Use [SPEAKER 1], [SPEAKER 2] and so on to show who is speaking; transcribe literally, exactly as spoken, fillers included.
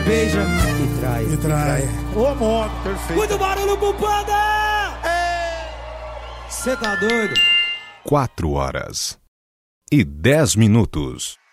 [SPEAKER 1] beija e trai.
[SPEAKER 2] E trai. Ô, modo.
[SPEAKER 3] Perfeito.
[SPEAKER 1] Muito barulho pro Panda! Cê tá doido?
[SPEAKER 4] Quatro horas e dez minutos.